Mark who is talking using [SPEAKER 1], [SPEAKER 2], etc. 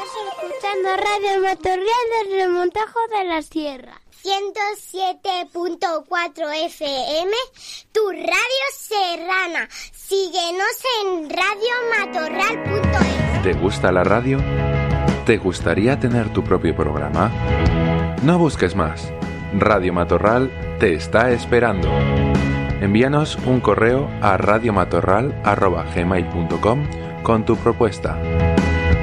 [SPEAKER 1] escuchando Radio Matorral del Remontajo de la Sierra. 107.4 FM, tu radio serrana. Síguenos en radiomatorral.es.
[SPEAKER 2] ¿Te gusta la radio? ¿Te gustaría tener tu propio programa? No busques más. Radio Matorral te está esperando. Envíanos un correo a radiomatorral@gmail.com con tu propuesta.